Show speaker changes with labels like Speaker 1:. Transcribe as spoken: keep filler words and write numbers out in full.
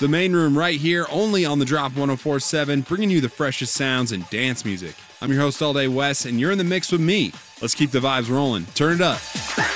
Speaker 1: The Main Room right here, only on the Drop one oh four point seven, bringing you the freshest sounds and dance music. I'm your host all day, Wes, and you're in the mix with me. Let's keep the vibes rolling. Turn it up.